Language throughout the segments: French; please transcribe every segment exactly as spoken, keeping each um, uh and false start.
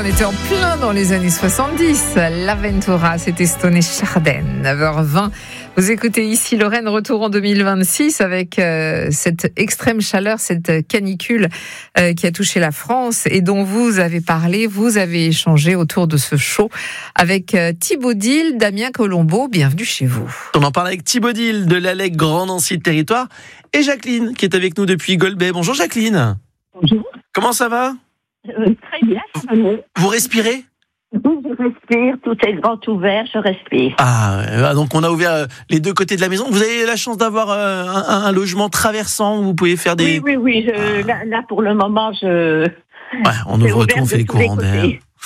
on était en plein dans les années soixante-dix. L'Aventura, c'était Stone et Chardin. neuf heures vingt. Vous écoutez ici Lorraine, retour en deux mille vingt-six avec euh, cette extrême chaleur, cette canicule euh, qui a touché la France et dont vous avez parlé, vous avez échangé autour de ce show avec euh, Thibaut Dil, Damien Colombo. Bienvenue chez vous. On en parle avec Thibaut Dil de l'Allègue Grand Nancy de Territoire et Jacqueline qui est avec nous depuis Golbey. Bonjour Jacqueline. Bonjour. Comment ça va? Euh, Très bien. Vous respirez? Je respire, tout est grand ouvert, je respire. Ah, donc on a ouvert les deux côtés de la maison. Vous avez la chance d'avoir un, un, un logement traversant où vous pouvez faire des... Oui, oui, oui. Je, ah. là, là, pour le moment, je... Ouais, on ouvre tout, on fait les courants d'air.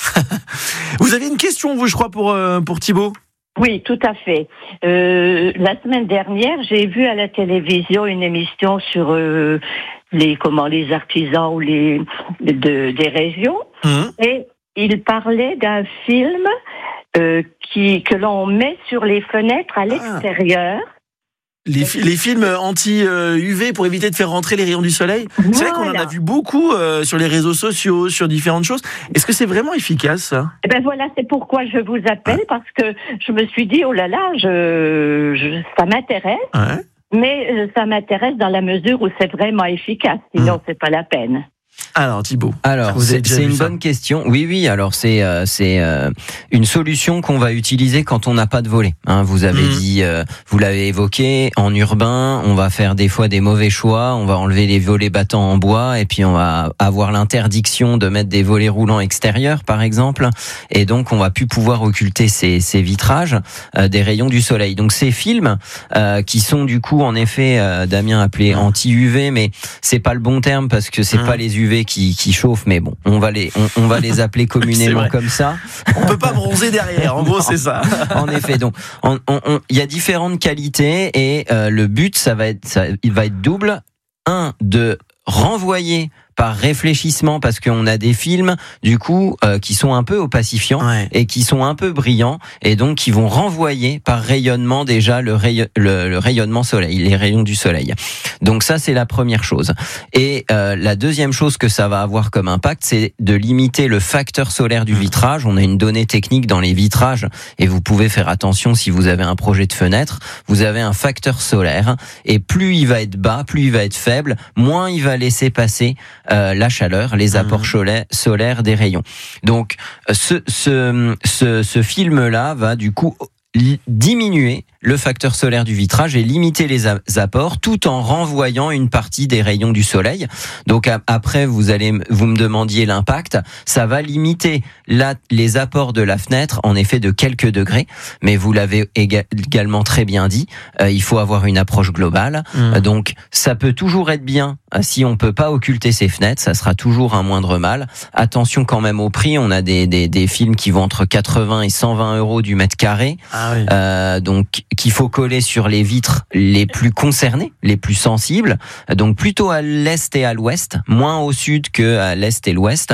Vous avez une question, vous, je crois, pour, pour Thibaut? Oui, tout à fait. Euh, la semaine dernière, j'ai vu à la télévision une émission sur euh, les comment les artisans ou les de, des régions, mmh. et il parlait d'un film euh, qui que l'on met sur les fenêtres à l'extérieur. Ah. Les, les films anti-U V pour éviter de faire rentrer les rayons du soleil. Voilà. C'est vrai qu'on en a vu beaucoup euh, sur les réseaux sociaux, sur différentes choses. Est-ce que c'est vraiment efficace, ça? Eh ben voilà, c'est pourquoi je vous appelle, ouais. Parce que je me suis dit, oh là là, je, je, ça m'intéresse. Ouais. Mais euh, ça m'intéresse dans la mesure où c'est vraiment efficace. Sinon, mmh. c'est pas la peine. Alors Thibaut, alors c'est, c'est une bonne question. Oui, oui. Alors c'est euh, c'est euh, une solution qu'on va utiliser quand on n'a pas de volet. Hein, vous avez mmh. dit, euh, vous l'avez évoqué. En urbain, on va faire des fois des mauvais choix. On va enlever les volets battants en bois et puis on va avoir l'interdiction de mettre des volets roulants extérieurs, par exemple. Et donc on va plus pouvoir occulter ces, ces vitrages euh, des rayons du soleil. Donc ces films euh, qui sont du coup en effet, euh, Damien appelé mmh. anti-U V, mais c'est pas le bon terme parce que c'est mmh. pas les U V qui, qui chauffent, mais bon, on va les, on, on va les appeler communément comme ça. On peut pas bronzer derrière, en gros, c'est ça. En effet, donc, on, on, on, il y a différentes qualités et euh, le but, ça va être, ça, il va être double. Un, de renvoyer par réfléchissement, parce qu'on a des films du coup euh, qui sont un peu opacifiants ouais. et qui sont un peu brillants et donc qui vont renvoyer par rayonnement déjà le, rayon, le, le rayonnement soleil, les rayons du soleil. Donc ça c'est la première chose. Et euh, la deuxième chose que ça va avoir comme impact, c'est de limiter le facteur solaire du vitrage. On a une donnée technique dans les vitrages et vous pouvez faire attention si vous avez un projet de fenêtre. Vous avez un facteur solaire et plus il va être bas, plus il va être faible, moins il va laisser passer Euh, la chaleur, les apports mmh. solaires des rayons. Donc, ce, ce, ce, ce film-là va du coup diminuer le facteur solaire du vitrage et limiter les apports tout en renvoyant une partie des rayons du soleil. Donc après, vous allez vous me demandiez l'impact. Ça va limiter la, les apports de la fenêtre, en effet, de quelques degrés. Mais vous l'avez également très bien dit, euh, il faut avoir une approche globale. Mmh. Donc ça peut toujours être bien si on peut pas occulter ses fenêtres. Ça sera toujours un moindre mal. Attention quand même au prix. On a des, des, des films qui vont entre quatre-vingts et cent vingt euros du mètre carré. Ah oui. Euh, donc qu'il faut coller sur les vitres les plus concernées, les plus sensibles, donc plutôt à l'est et à l'ouest, moins au sud que à l'est et l'ouest.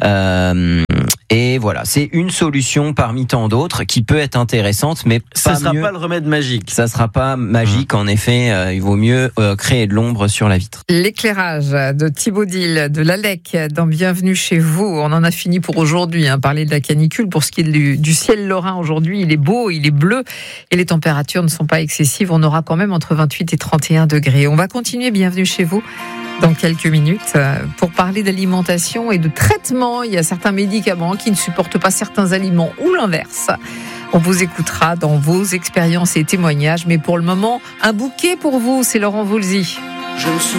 Euh, et voilà, c'est une solution parmi tant d'autres qui peut être intéressante, mais ça pas sera mieux. pas le remède magique. Ça sera pas magique, mmh. en effet. Euh, il vaut mieux euh, créer de l'ombre sur la vitre. L'éclairage de Thibaut Dil de l'Allègue dans Bienvenue chez vous. On en a fini pour aujourd'hui. Hein, parler de la canicule. Pour ce qui est du, du ciel lorrain aujourd'hui, il est beau, il est bleu et les températures ne sont pas excessives. On aura quand même entre vingt-huit et trente et un degrés. On va continuer Bienvenue chez vous dans quelques minutes pour parler d'alimentation et de traitement. Il y a certains médicaments qui ne supportent pas certains aliments ou l'inverse. On vous écoutera dans vos expériences et témoignages. Mais pour le moment, un bouquet pour vous, c'est Laurent Voulzy. Je me souviens